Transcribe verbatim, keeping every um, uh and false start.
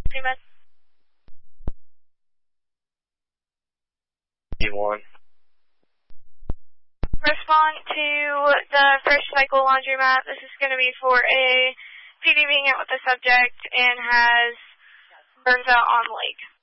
Pre-med. D one. Respond to the first cycle laundromat. This is going to be for a P D being out with the subject and has burns out on leg.